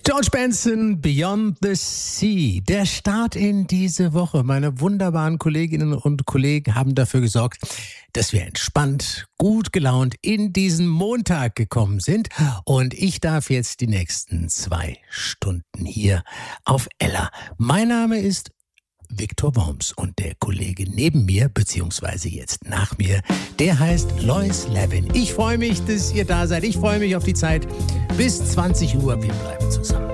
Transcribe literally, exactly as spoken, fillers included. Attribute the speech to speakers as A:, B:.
A: George Benson, Beyond the Sea. Der Start in diese Woche. Meine wunderbaren Kolleginnen und Kollegen haben dafür gesorgt, dass wir entspannt, gut gelaunt in diesen Montag gekommen sind. Und ich darf jetzt die nächsten zwei Stunden hier auf Ella. Mein Name ist Viktor Worms und der Kollege neben mir, beziehungsweise jetzt nach mir, der heißt Lois Levin. Ich freue mich, dass ihr da seid. Ich freue mich auf die Zeit bis zwanzig Uhr. Wir bleiben zusammen.